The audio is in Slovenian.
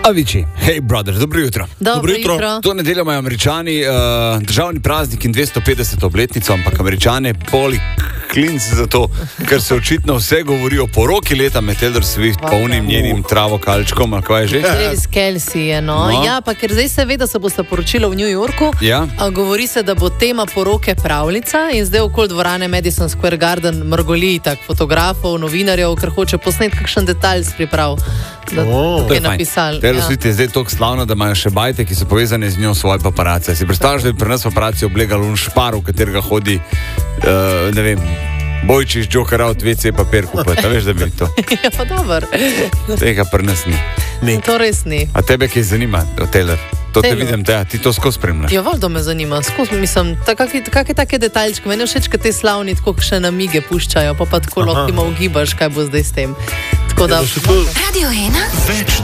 Avicii, hey brother, dobro jutro. Dobro jutro. To nedeljo imajo Američani državni praznik in 250. obletnico, ampak Američane boli klinc za to, ker se očitno vse govori o poroki leta med Taylor Swift, polnim njenim travokalčkom, ali kaj je že? Travis Kelce je, no. Ja, pa ker zdaj se ve, da se bosta poročila v New Yorku, Ja. Govori se, da bo tema poroke pravljica in zdaj okoli dvorane Madison Square Garden mrgoli tak fotografov, novinarjev, ker hoče posneti kakšen detalj s priprav. Da je napisal. Taylor Swift je zdaj toliko slavna, da imajo še bajte, ki so povezane z njo svoje paparace. Si predstavljaš, da bi pri nas paparaci oblegali un špar, v katerega hodi, ne vem, Bojčiš, Joker out, WC papir kupati. A veš, da bi to? Ja, pa dober. Tega pri nas ni. To res ni. A tebe kaj zanima, Taylor? To te Taylor. vidim, ti to skozi spremljaš. Ja, valjda me zanima. Skozi mislim, kakšne take detaljčke. Meni je všeč, kad te slavni tako še namige puščajo, pa tako lahko ima ugibaš, kaj bo zdaj s tem. Tako da... Radio 1. Več